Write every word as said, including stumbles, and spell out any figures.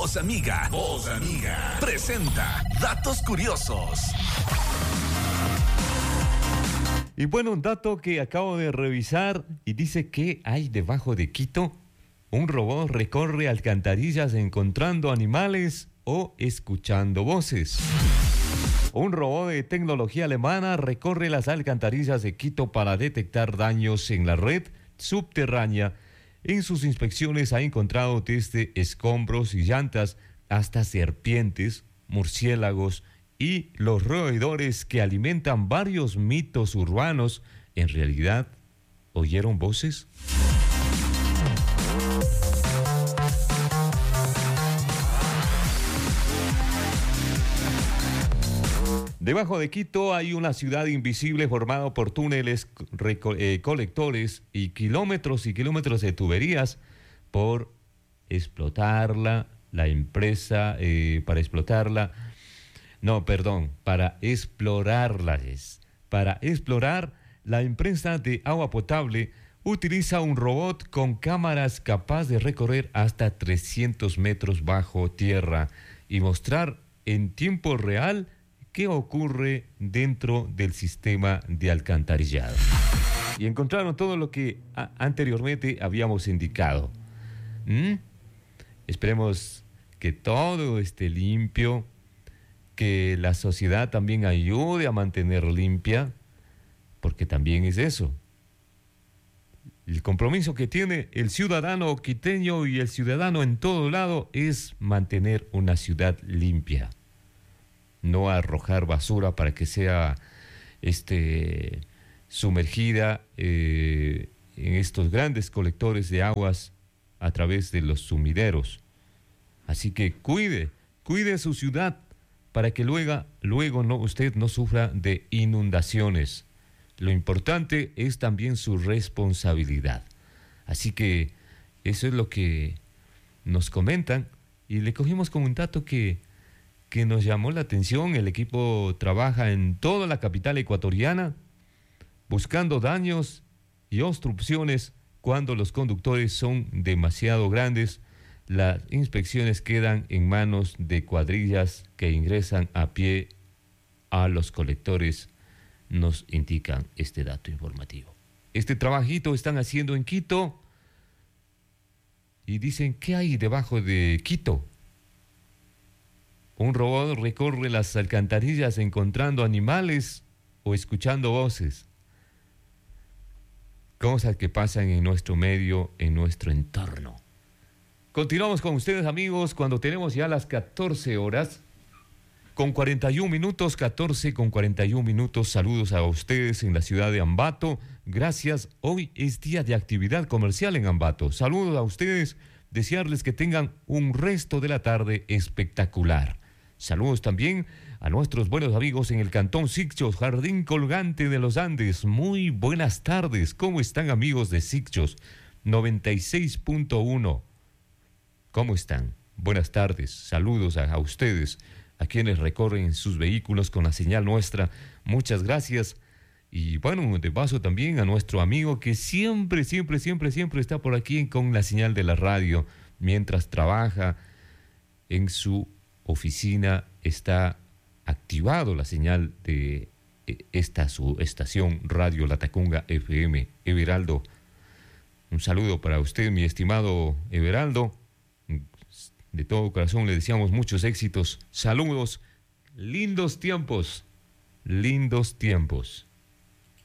Voz Amiga, Voz Amiga, presenta datos curiosos. Y bueno, un dato que acabo de revisar y dice que hay debajo de Quito. Un robot recorre alcantarillas encontrando animales o escuchando voces. Un robot de tecnología alemana recorre las alcantarillas de Quito para detectar daños en la red subterránea. En sus inspecciones ha encontrado desde escombros y llantas hasta serpientes, murciélagos y los roedores que alimentan varios mitos urbanos. ¿En realidad oyeron voces? Debajo de Quito hay una ciudad invisible formada por túneles eh, colectores y kilómetros y kilómetros de tuberías por explotarla, la empresa, eh, para explotarla, no, perdón, para explorarla es. Para explorar, la empresa de agua potable utiliza un robot con cámaras capaz de recorrer hasta trescientos metros bajo tierra y mostrar en tiempo real qué ocurre dentro del sistema de alcantarillado. Y encontraron todo lo que a- anteriormente habíamos indicado. ¿Mm? Esperemos que todo esté limpio, que la sociedad también ayude a mantener limpia, porque también es eso. El compromiso que tiene el ciudadano quiteño y el ciudadano en todo lado es mantener una ciudad limpia. No arrojar basura para que sea este, sumergida eh, en estos grandes colectores de aguas a través de los sumideros. Así que cuide, cuide su ciudad para que luego, luego no, usted no sufra de inundaciones. Lo importante es también su responsabilidad. Así que eso es lo que nos comentan y le cogimos como un dato que que nos llamó la atención. El equipo trabaja en toda la capital ecuatoriana buscando daños y obstrucciones cuando los conductores son demasiado grandes. Las inspecciones quedan en manos de cuadrillas que ingresan a pie a los colectores, nos indican este dato informativo. Este trabajito están haciendo en Quito y dicen, ¿qué hay debajo de Quito? Un robot recorre las alcantarillas encontrando animales o escuchando voces. Cosas que pasan en nuestro medio, en nuestro entorno. Continuamos con ustedes, amigos, cuando tenemos ya las catorce horas con cuarenta y un minutos, catorce con cuarenta y un minutos. Saludos a ustedes en la ciudad de Ambato. Gracias. Hoy es día de actividad comercial en Ambato. Saludos a ustedes. Desearles que tengan un resto de la tarde espectacular. Saludos también a nuestros buenos amigos en el Cantón Sicchos, Jardín Colgante de los Andes. Muy buenas tardes. ¿Cómo están, amigos de Sicchos? noventa y seis punto uno. ¿Cómo están? Buenas tardes. Saludos a, a ustedes, a quienes recorren sus vehículos con la señal nuestra. Muchas gracias. Y bueno, de paso también a nuestro amigo que siempre, siempre, siempre, siempre está por aquí con la señal de la radio mientras trabaja en su oficina. Está activado la señal de esta su estación Radio Latacunga F M. Everaldo, un saludo para usted, mi estimado Everaldo. De todo corazón le deseamos muchos éxitos. Saludos, lindos tiempos, lindos tiempos.